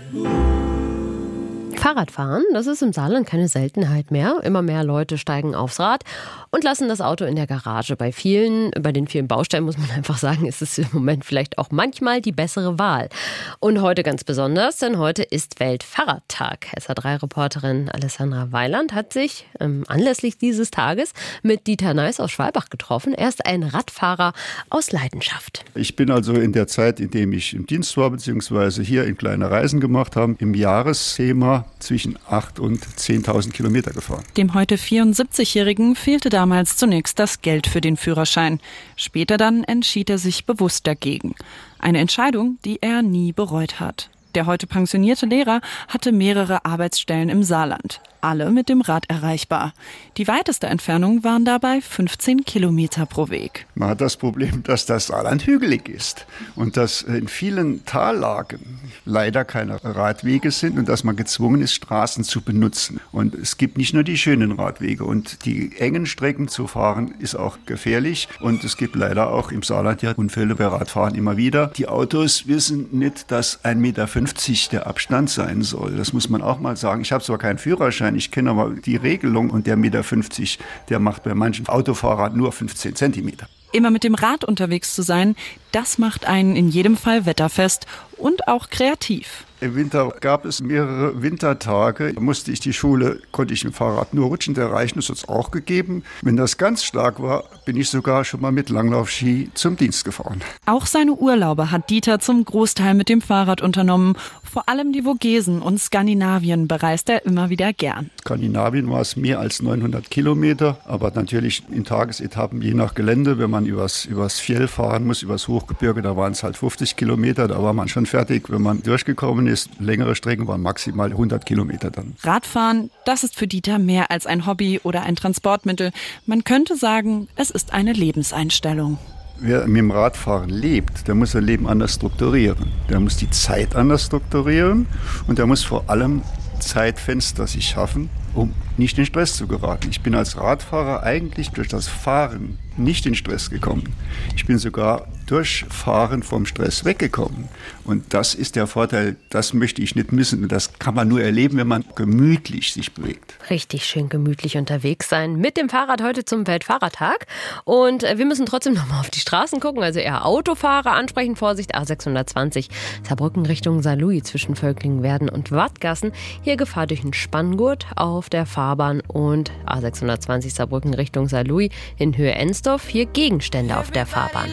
Fahrradfahren, das ist im Saarland keine Seltenheit mehr. Immer mehr Leute steigen aufs Rad und lassen das Auto in der Garage. Bei den vielen Baustellen muss man einfach sagen, ist es im Moment vielleicht auch manchmal die bessere Wahl. Und heute ganz besonders, denn heute ist Weltfahrradtag. SA3-Reporterin Alessandra Weiland hat sich anlässlich dieses Tages mit Dieter Neiß aus Schwalbach getroffen. Er ist ein Radfahrer aus Leidenschaft. Ich bin also in der Zeit, in dem ich im Dienst war, beziehungsweise hier in kleine Reisen gemacht habe, im Jahresthema zwischen 8.000 und 10.000 Kilometer gefahren. Dem heute 74-Jährigen fehlte damals zunächst das Geld für den Führerschein. Später dann entschied er sich bewusst dagegen. Eine Entscheidung, die er nie bereut hat. Der heute pensionierte Lehrer hatte mehrere Arbeitsstellen im Saarland, alle mit dem Rad erreichbar. Die weiteste Entfernung waren dabei 15 Kilometer pro Weg. Man hat das Problem, dass das Saarland hügelig ist und dass in vielen Tallagen leider keine Radwege sind und dass man gezwungen ist, Straßen zu benutzen. Und es gibt nicht nur die schönen Radwege und die engen Strecken zu fahren ist auch gefährlich. Und es gibt leider auch im Saarland ja Unfälle bei Radfahren immer wieder. Die Autos wissen nicht, dass 1,50 Meter der Abstand sein soll. Das muss man auch mal sagen. Ich habe zwar keinen Führerschein, ich kenne aber die Regelung und der 1,50 Meter, der macht bei manchen Autofahrern nur 15 Zentimeter. Immer mit dem Rad unterwegs zu sein, das macht einen in jedem Fall wetterfest und auch kreativ. Im Winter gab es mehrere Wintertage. Da konnte ich mit dem Fahrrad nur rutschend erreichen. Das hat es auch gegeben. Wenn das ganz stark war, bin ich sogar schon mal mit Langlaufski zum Dienst gefahren. Auch seine Urlaube hat Dieter zum Großteil mit dem Fahrrad unternommen. Vor allem die Vogesen und Skandinavien bereist er immer wieder gern. Skandinavien war es mehr als 900 Kilometer, aber natürlich in Tagesetappen je nach Gelände. Wenn man übers Fjell fahren muss, übers Hochgebirge, da waren es halt 50 Kilometer, da war man schon fertig. Wenn man durchgekommen ist, längere Strecken waren maximal 100 Kilometer dann. Radfahren, das ist für Dieter mehr als ein Hobby oder ein Transportmittel. Man könnte sagen, es ist eine Lebenseinstellung. Wer mit dem Radfahren lebt, der muss sein Leben anders strukturieren. Der muss die Zeit anders strukturieren und der muss vor allem Zeitfenster sich schaffen, um nicht in Stress zu geraten. Ich bin als Radfahrer eigentlich durch das Fahren nicht in Stress gekommen. Ich bin sogar durch Fahren vom Stress weggekommen. Und das ist der Vorteil, das möchte ich nicht missen. Und das kann man nur erleben, wenn man gemütlich sich bewegt. Richtig schön gemütlich unterwegs sein mit dem Fahrrad heute zum Weltfahrradtag. Und wir müssen trotzdem noch mal auf die Straßen gucken, also eher Autofahrer ansprechen. Vorsicht, A620 Saarbrücken Richtung Saarlouis zwischen Völklingen-Werden und Wattgassen. Hier Gefahr durch einen Spanngurt auf der Fahrbahn und A620 Saarbrücken Richtung Saarlouis in Höhe Ensdorf. Hier Gegenstände auf der Fahrbahn.